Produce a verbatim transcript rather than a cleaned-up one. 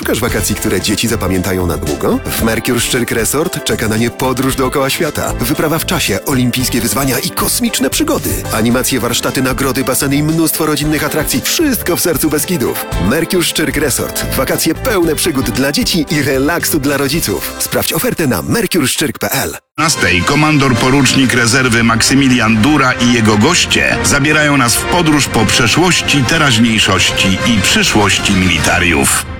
Szukasz wakacji, które dzieci zapamiętają na długo? W Mercure Szczyrk Resort czeka na nie podróż dookoła świata, wyprawa w czasie, olimpijskie wyzwania i kosmiczne przygody. Animacje, warsztaty, nagrody, baseny i mnóstwo rodzinnych atrakcji. Wszystko w sercu Beskidów. Mercure Szczyrk Resort. Wakacje pełne przygód dla dzieci i relaksu dla rodziców. Sprawdź ofertę na mercure szczyrk kropka p l. Następnej komandor porucznik rezerwy Maksymilian Dura i jego goście zabierają nas w podróż po przeszłości, teraźniejszości i przyszłości militariów.